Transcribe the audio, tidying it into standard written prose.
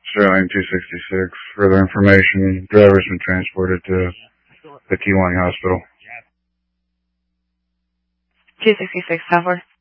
Sterling 266. Further information, driver's been transported to the Kewanee Hospital. 266, 10-4.